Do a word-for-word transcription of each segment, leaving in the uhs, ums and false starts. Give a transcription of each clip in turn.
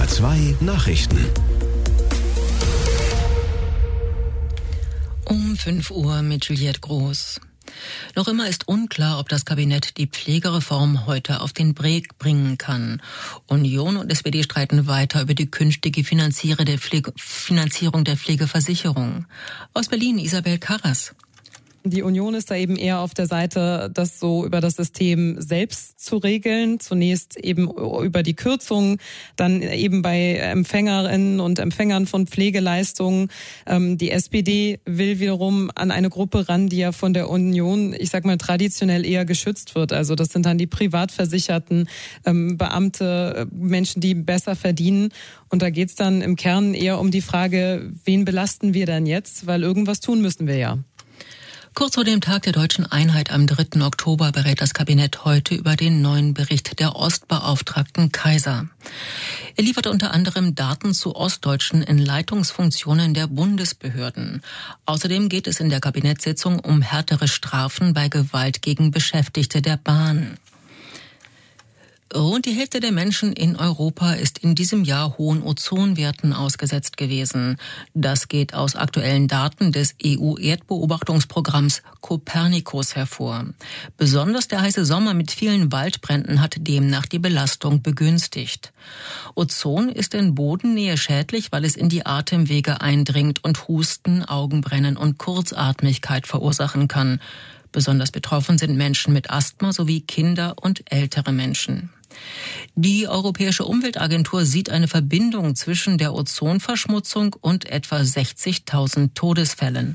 R zwei Nachrichten. Um fünf Uhr mit Juliette Groß. Noch immer ist unklar, ob das Kabinett die Pflegereform heute auf den Weg bringen kann. Union und S P D streiten weiter über die künftige Finanzierung der, Pflege, Finanzierung der Pflegeversicherung. Aus Berlin Isabel Karras. Die Union ist da eben eher auf der Seite, das so über das System selbst zu regeln. Zunächst eben über die Kürzungen, dann eben bei Empfängerinnen und Empfängern von Pflegeleistungen. Die S P D will wiederum an eine Gruppe ran, die ja von der Union, ich sag mal, traditionell eher geschützt wird. Also das sind dann die Privatversicherten, Beamte, Menschen, die besser verdienen. Und da geht's dann im Kern eher um die Frage, wen belasten wir denn jetzt? Weil irgendwas tun müssen wir ja. Kurz vor dem Tag der Deutschen Einheit am dritten Oktober berät das Kabinett heute über den neuen Bericht der Ostbeauftragten Kaiser. Er liefert unter anderem Daten zu Ostdeutschen in Leitungsfunktionen der Bundesbehörden. Außerdem geht es in der Kabinettssitzung um härtere Strafen bei Gewalt gegen Beschäftigte der Bahn. Rund die Hälfte der Menschen in Europa ist in diesem Jahr hohen Ozonwerten ausgesetzt gewesen. Das geht aus aktuellen Daten des E U-Erdbeobachtungsprogramms Copernicus hervor. Besonders der heiße Sommer mit vielen Waldbränden hat demnach die Belastung begünstigt. Ozon ist in Bodennähe schädlich, weil es in die Atemwege eindringt und Husten, Augenbrennen und Kurzatmigkeit verursachen kann. Besonders betroffen sind Menschen mit Asthma sowie Kinder und ältere Menschen. Die Europäische Umweltagentur sieht eine Verbindung zwischen der Ozonverschmutzung und etwa sechzigtausend Todesfällen.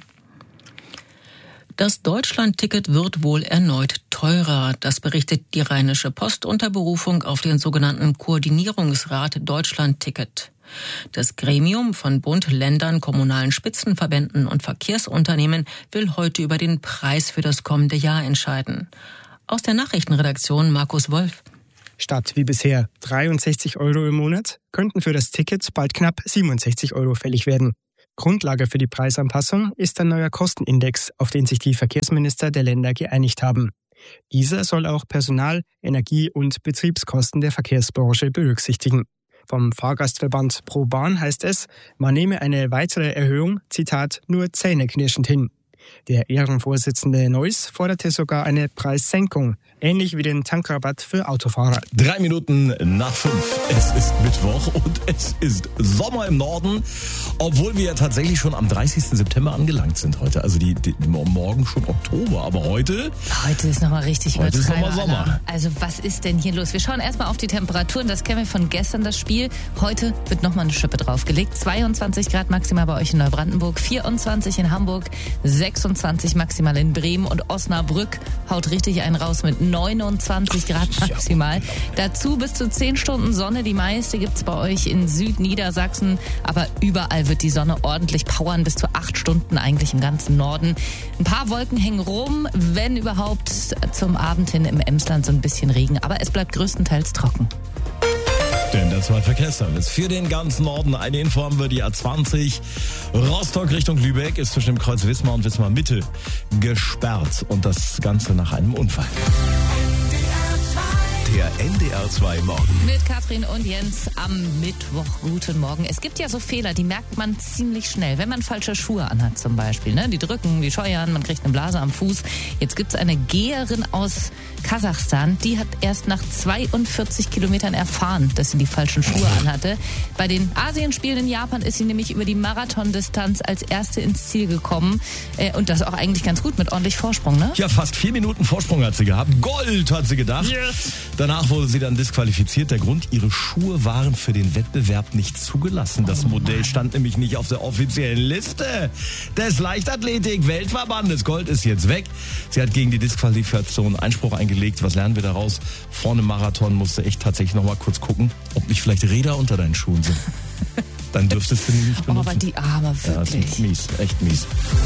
Das Deutschland-Ticket wird wohl erneut teurer. Das berichtet die Rheinische Post unter Berufung auf den sogenannten Koordinierungsrat Deutschland-Ticket. Das Gremium von Bund, Ländern, kommunalen Spitzenverbänden und Verkehrsunternehmen will heute über den Preis für das kommende Jahr entscheiden. Aus der Nachrichtenredaktion Markus Wolf. Statt wie bisher dreiundsechzig Euro im Monat könnten für das Ticket bald knapp siebenundsechzig Euro fällig werden. Grundlage für die Preisanpassung ist ein neuer Kostenindex, auf den sich die Verkehrsminister der Länder geeinigt haben. Dieser soll auch Personal-, Energie- und Betriebskosten der Verkehrsbranche berücksichtigen. Vom Fahrgastverband Pro Bahn heißt es, man nehme eine weitere Erhöhung, Zitat, nur zähneknirschend hin. Der Ehrenvorsitzende Neuss forderte sogar eine Preissenkung, ähnlich wie den Tankrabatt für Autofahrer. Drei Minuten nach fünf. Es ist Mittwoch und es ist Sommer im Norden, obwohl wir ja tatsächlich schon am dreißigsten September angelangt sind heute. Also die, die morgen schon Oktober, aber heute... Heute ist nochmal richtig Heute ist nochmal Sommer. Sommer. Also was ist denn hier los? Wir schauen erstmal auf die Temperaturen. Das kennen wir von gestern, das Spiel. Heute wird nochmal eine Schippe draufgelegt. zweiundzwanzig Grad maximal bei euch in Neubrandenburg, vierundzwanzig in Hamburg, sechsundzwanzig maximal in Bremen und Osnabrück haut richtig einen raus mit neunundzwanzig Grad maximal. Dazu bis zu zehn Stunden Sonne. Die meiste gibt's bei euch in Südniedersachsen. Aber überall wird die Sonne ordentlich powern. Bis zu acht Stunden eigentlich im ganzen Norden. Ein paar Wolken hängen rum, wenn überhaupt zum Abend hin im Emsland so ein bisschen Regen. Aber es bleibt größtenteils trocken. Denn der Verkehrsservice für den ganzen Norden. Eine Info haben wir, die A zwanzig Rostock Richtung Lübeck ist zwischen dem Kreuz Wismar und Wismar Mitte gesperrt. Und das Ganze nach einem Unfall. Der N D R zwei Morgen. Mit Katrin und Jens am Mittwoch. Guten Morgen. Es gibt ja so Fehler, die merkt man ziemlich schnell. Wenn man falsche Schuhe anhat zum Beispiel. Ne? Die drücken, die scheuern, man kriegt eine Blase am Fuß. Jetzt gibt es eine Geherin aus Kasachstan, die hat erst nach zweiundvierzig Kilometern erfahren, dass sie die falschen Schuhe anhatte. Bei den Asienspielen in Japan ist sie nämlich über die Marathondistanz als erste ins Ziel gekommen. Äh, und das auch eigentlich ganz gut mit ordentlich Vorsprung, ne? Ja, fast vier Minuten Vorsprung hat sie gehabt. Gold hat sie gedacht. Yes. Danach wurde sie dann disqualifiziert. Der Grund, ihre Schuhe waren für den Wettbewerb nicht zugelassen. Das oh Modell stand nämlich nicht auf der offiziellen Liste des Leichtathletik-Weltverbandes. Gold ist jetzt weg. Sie hat gegen die Disqualifikation Einspruch eingelegt. Was lernen wir daraus? Vor einem Marathon musst du echt tatsächlich noch mal kurz gucken, ob nicht vielleicht Räder unter deinen Schuhen sind. Dann dürftest du die nicht benutzen. Oh, aber die Arme, wirklich. Ja, das ist mies, echt mies.